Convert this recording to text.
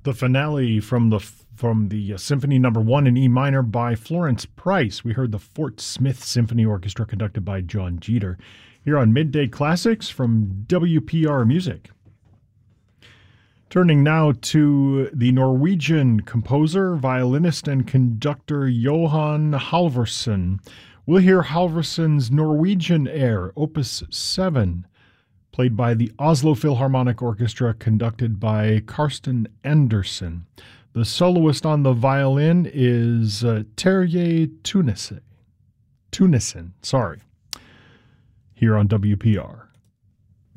The finale from the Symphony Number 1 in E minor by Florence Price. We heard the Fort Smith Symphony Orchestra conducted by John Jeter here on Midday Classics from WPR Music. Turning now to the Norwegian composer, violinist, and conductor Johan Halvorsen. We'll hear Halvorsen's Norwegian air, Opus 7, played by the Oslo Philharmonic Orchestra, conducted by Karsten Andersen. The soloist on the violin is Terje Tunisen, here on WPR.